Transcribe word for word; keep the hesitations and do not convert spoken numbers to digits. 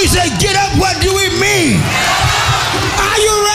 say, get up, what do we mean? Are you